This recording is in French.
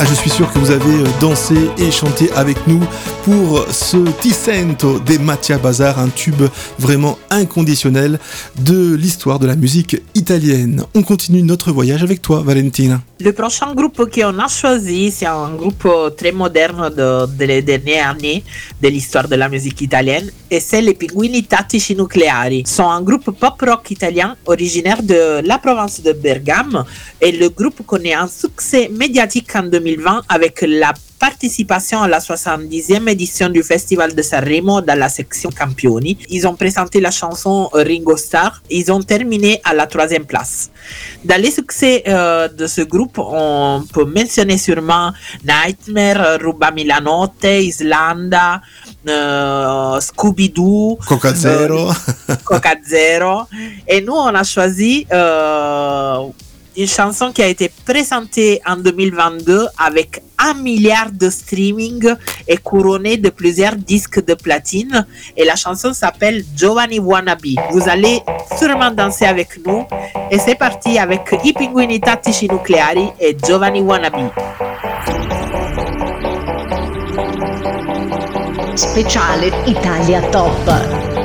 Ah, je suis sûr que vous avez dansé et chanté avec nous pour ce Ti sento de Mattia Bazar, un tube vraiment inconditionnel de l'histoire de la musique italienne. On continue notre voyage avec toi, Valentina. Le prochain groupe qu'on a choisi, c'est un groupe très moderne des dernières années de l'histoire de la musique italienne, et c'est les Pinguini Tattici Nucleari. Ils sont un groupe pop-rock italien originaire de la province de Bergame, et le groupe connaît un succès médiatique en 2020 avec la participation à la 70e édition du Festival de Sanremo dans la section Campioni. Ils ont présenté la chanson Ringo Starr. Ils ont terminé à la 3e place. Dans les succès de ce groupe, on peut mentionner sûrement Nightmare, Rubami la notte, Islanda, Scooby-Doo, Coca Zero. Coca Zero. Et nous, on a choisi une chanson qui a été présentée en 2022 avec 1 milliard de streaming et couronnée de plusieurs disques de platine. Et la chanson s'appelle Giovanni Wannabe. Vous allez sûrement danser avec nous. Et c'est parti avec I Pinguini Tattici Nucleari et Giovanni Wannabe. Speciale Italia Top.